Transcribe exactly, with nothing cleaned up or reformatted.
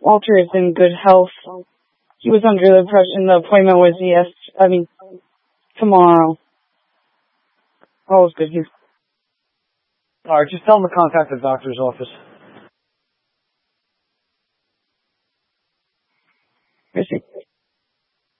Walter is in good health. He was under the impression the appointment was yes, I mean, tomorrow. All is good. He's... Alright, just tell him to contact the doctor's office. Is he?